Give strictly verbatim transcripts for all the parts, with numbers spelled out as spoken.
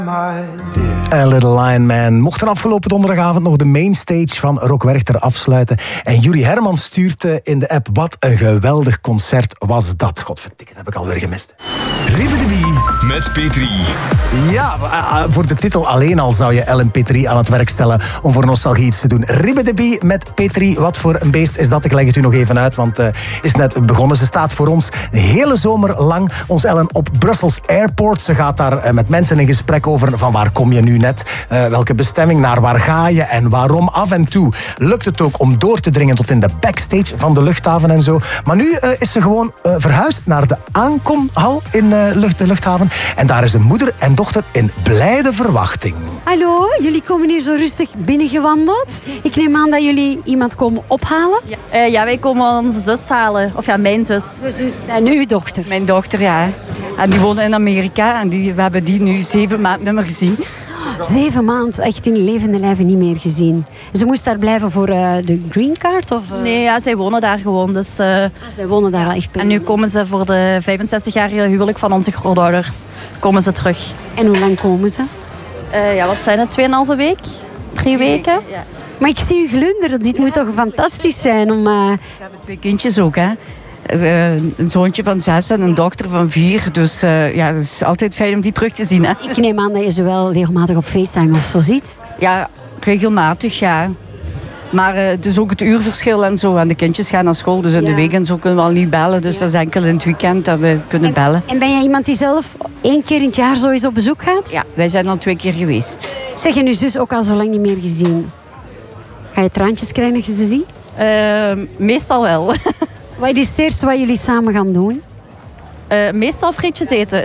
A Little Lion Man mochten afgelopen donderdagavond nog de mainstage van Rock Werchter afsluiten. En Juri Hermans stuurt in de app: wat een geweldig concert was dat. Godverdikke, dat heb ik alweer gemist. Ribbedebee met P drie. Ja, voor de titel alleen al zou je Ellen P drie aan het werk stellen om voor nostalgie iets te doen. Ribbedebee met P drie, wat voor een beest is dat? Ik leg het u nog even uit, want het uh, is net begonnen. Ze staat voor ons een hele zomer lang, ons Ellen, op Brussels Airport. Ze gaat daar uh, met mensen in gesprek over van waar kom je nu net, uh, welke bestemming, naar waar ga je en waarom. Af en toe lukt het ook om door te dringen tot in de backstage van de luchthaven en zo. Maar nu uh, is ze gewoon uh, verhuisd naar de aankomhal in uh, lucht, de luchthaven. En daar is een moeder en dochter in blijde verwachting. Hallo, jullie komen hier zo rustig binnengewandeld. Ik neem aan dat jullie iemand komen ophalen. Ja, uh, ja wij komen onze zus halen. Of ja, mijn zus. De zus en uw dochter. Mijn dochter, ja. En die woont in Amerika. En die, we hebben die nu zeven maanden niet meer gezien. Zeven maanden, echt in levende lijven niet meer gezien. Ze moest daar blijven voor uh, de green card? Of, uh... Nee, ja, zij wonen daar gewoon. Dus, uh... ah, zij wonen daar al echt bij. En nu komen ze voor de vijfenzestigjarige huwelijk van onze grootouders. Komen ze terug. En hoe lang komen ze? Uh, ja, wat zijn het? Tweeënhalve week? Drie weken? Ja. Maar ik zie u glunderen. Dit ja. moet toch fantastisch zijn om... Uh... We hebben twee kindjes ook, hè. Uh, een zoontje van zes en een dochter van vier. Dus uh, ja, het is altijd fijn om die terug te zien. Hè? Ik neem aan dat je ze wel regelmatig op FaceTime of zo ziet. Ja, regelmatig, ja. Maar uh, het is ook het uurverschil en zo. En de kindjes gaan naar school, dus in ja. de week en zo kunnen we al niet bellen. Dus ja. dat is enkel in het weekend dat we kunnen en, bellen. En ben jij iemand die zelf één keer in het jaar zo eens op bezoek gaat? Ja, wij zijn al twee keer geweest. Zeg je nu zus ook al zo lang niet meer gezien? Ga je traantjes krijgen als je ze ziet? Uh, meestal wel. Wat is het eerste wat jullie samen gaan doen? Uh, meestal frietjes eten.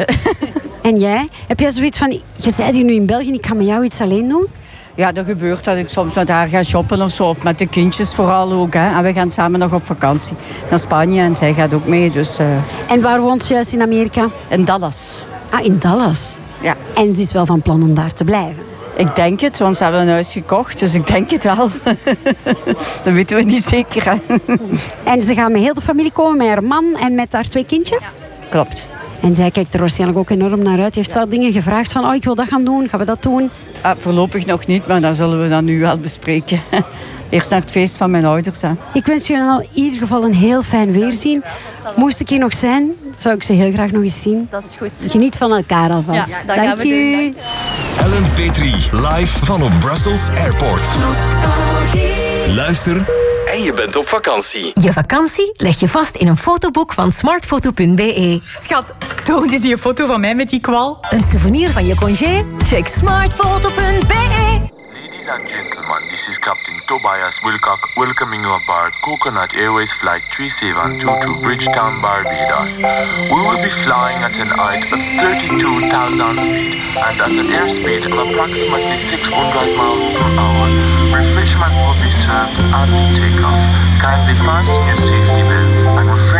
En jij? Heb jij zoiets van, je bent hier nu in België, ik ga met jou iets alleen doen? Ja, dat gebeurt dat ik soms met haar ga shoppen of zo. Of met de kindjes vooral ook. Hè. En we gaan samen nog op vakantie naar Spanje. En zij gaat ook mee. Dus, uh... En waar woont ze juist in Amerika? In Dallas. Ah, in Dallas? Ja. En ze is wel van plan om daar te blijven? Ik denk het, want ze hebben een huis gekocht. Dus ik denk het wel. Dat weten we niet zeker. Hè. En ze gaan met heel de familie komen, met haar man en met haar twee kindjes? Ja, klopt. En zij kijkt er waarschijnlijk ook enorm naar uit. Heeft ze al dingen gevraagd van, oh, ik wil dat gaan doen, gaan we dat doen? Ah, voorlopig nog niet, maar dat zullen we dan nu wel bespreken. Eerst naar het feest van mijn ouders. Hè. Ik wens jullie al in ieder geval een heel fijn weerzien. Moest ik hier nog zijn, zou ik ze heel graag nog eens zien. Dat is goed. Geniet van elkaar alvast. Ja, dat Dank gaan we u. doen. Dank. Ellen P drie, live van op Brussels Airport. Luister en je bent op vakantie. Je vakantie leg je vast in een fotoboek van smartfoto punt b e. Schat, toon eens die foto van mij met die kwal. Een souvenir van je congé? Check smartfoto punt b e. Ladies and gentlemen, this is Captain Tobias Wilcock welcoming you aboard Coconut Airways Flight three seven two to Bridgetown, Barbados. We will be flying at an height of thirty-two thousand feet and at an airspeed of approximately six hundred miles per hour. Refreshments will be served at takeoff. Kindly fasten your safety belts and refresh